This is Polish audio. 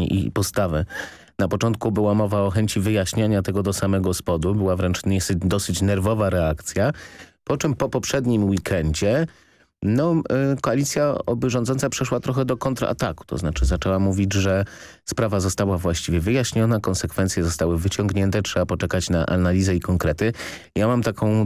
zachowań i postawy. Na początku była mowa o chęci wyjaśniania tego do samego spodu. Była wręcz dosyć nerwowa reakcja. Po czym po poprzednim weekendzie koalicja rządząca przeszła trochę do kontrataku. To znaczy zaczęła mówić, że sprawa została właściwie wyjaśniona, konsekwencje zostały wyciągnięte, trzeba poczekać na analizę i konkrety. Ja mam taką